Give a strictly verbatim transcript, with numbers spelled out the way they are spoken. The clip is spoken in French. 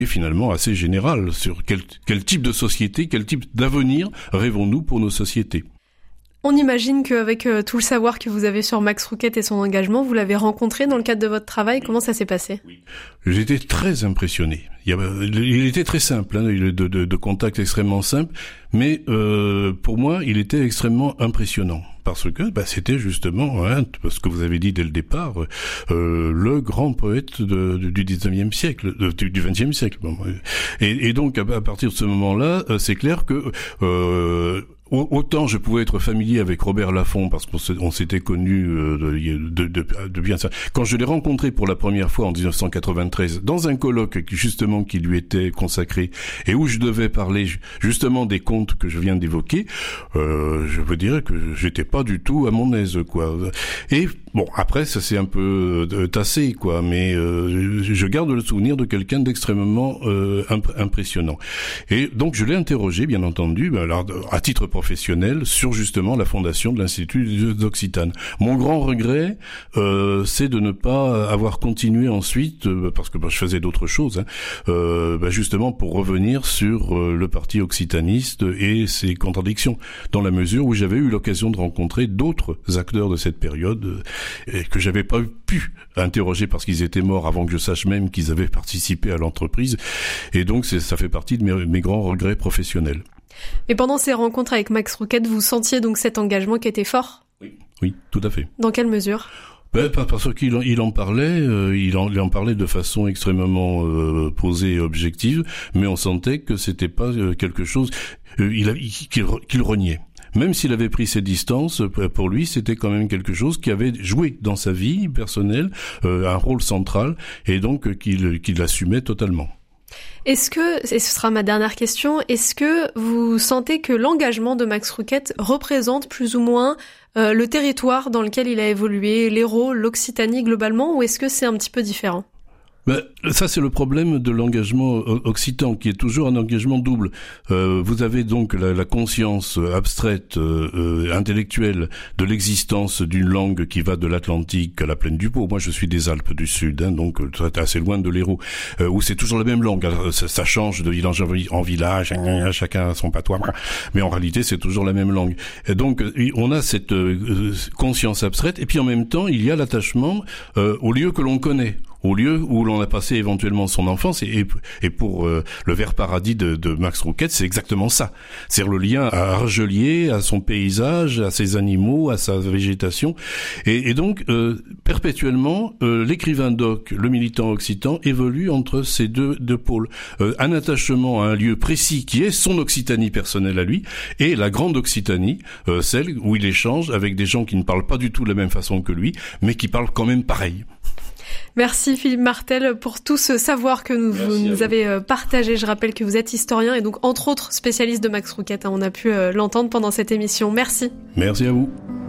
et finalement assez générale sur quel, quel type de société, quel type d'avenir rêvons-nous pour nos sociétés. On imagine qu'avec euh, tout le savoir que vous avez sur Max Rouquette et son engagement, vous l'avez rencontré dans le cadre de votre travail. Comment ça s'est passé ? Oui. J'étais très impressionné. Il, y avait, il était très simple, hein, de, de, de contact extrêmement simple, mais euh, pour moi, il était extrêmement impressionnant. Parce que bah, c'était justement, hein, ce que vous avez dit dès le départ, euh, le grand poète de, de, du dix-neuvième siècle, de, du vingtième siècle. Et, et donc, à, à partir de ce moment-là, c'est clair que... Euh, autant je pouvais être familier avec Robert Laffont parce qu'on s'était connus de, de, de, de bien ça. Quand je l'ai rencontré pour la première fois en dix-neuf cent quatre-vingt-treize dans un colloque qui, justement qui lui était consacré et où je devais parler justement des contes que je viens d'évoquer, euh, je veux dire que j'étais pas du tout à mon aise, quoi. Et bon, après ça s'est un peu euh, tassé, quoi, mais euh, je garde le souvenir de quelqu'un d'extrêmement euh, imp- impressionnant. Et donc je l'ai interrogé, bien entendu, alors, à titre professionnel, sur justement la fondation de l'Institut d'Occitane. Mon grand regret, euh, c'est de ne pas avoir continué ensuite, euh, parce que bah, je faisais d'autres choses, hein, euh, bah, justement pour revenir sur euh, le parti occitaniste et ses contradictions, dans la mesure où j'avais eu l'occasion de rencontrer d'autres acteurs de cette période euh, et que j'avais pas pu interroger parce qu'ils étaient morts avant que je sache même qu'ils avaient participé à l'entreprise. Et donc c'est, ça fait partie de mes, mes grands regrets professionnels. Et pendant ces rencontres avec Max Rouquette, vous sentiez donc cet engagement qui était fort ? Oui, oui, tout à fait. Dans quelle mesure ? Ben, parce qu'il en, il en parlait, euh, il, en, il en parlait de façon extrêmement euh, posée et objective, mais on sentait que c'était pas euh, quelque chose euh, il a, qu'il, qu'il reniait. Même s'il avait pris ses distances, pour lui, c'était quand même quelque chose qui avait joué dans sa vie personnelle, euh, un rôle central, et donc euh, qu'il, qu'il assumait totalement. Est-ce que, et ce sera ma dernière question, est-ce que vous sentez que l'engagement de Max Rouquette représente plus ou moins euh, le territoire dans lequel il a évolué, l'Hérault, l'Occitanie globalement, ou est-ce que c'est un petit peu différent ? Ben, ça c'est le problème de l'engagement occitan, qui est toujours un engagement double. Euh, vous avez donc la, la conscience abstraite, euh, intellectuelle de l'existence d'une langue qui va de l'Atlantique à la plaine du Pô. Moi je suis des Alpes du Sud, hein, donc assez loin de l'Hérault, euh, où c'est toujours la même langue. Alors, ça, ça change de village en village, chacun a son patois, mais en réalité c'est toujours la même langue. Et donc on a cette euh, conscience abstraite, et puis en même temps il y a l'attachement euh, au lieu que l'on connaît, au lieu où l'on a passé éventuellement son enfance, et, et pour euh, le Vert Paradis de, de Max Rouquette, c'est exactement ça. C'est le lien à Argelier, à son paysage, à ses animaux, à sa végétation, et, et donc euh, perpétuellement, euh, l'écrivain d'Oc, le militant occitan, évolue entre ces deux, deux pôles. Euh, un attachement à un lieu précis qui est son Occitanie personnelle à lui, et la grande Occitanie, euh, celle où il échange avec des gens qui ne parlent pas du tout de la même façon que lui, mais qui parlent quand même pareil. Merci Philippe Martel pour tout ce savoir que nous, vous nous avez partagé. Je rappelle que vous êtes historien et donc entre autres spécialiste de Max Rouquette. On a pu l'entendre pendant cette émission. Merci. Merci à vous.